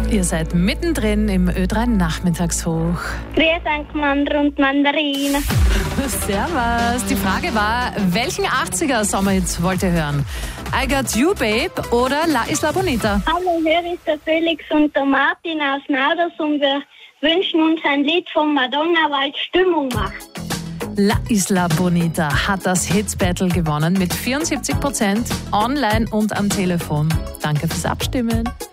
Ihr seid mittendrin im Ö3 Nachmittagshoch. Grüß euch, Mandel und Mandarine. Servus. Die Frage war, welchen 80er-Sommerhit wollt ihr hören? I Got You, Babe oder La Isla Bonita? Hallo, hier ist der Felix und der Martin aus Nauders und wir wünschen uns ein Lied von Madonna, weil es Stimmung macht. La Isla Bonita hat das Hits Battle gewonnen mit 74% online und am Telefon. Danke fürs Abstimmen.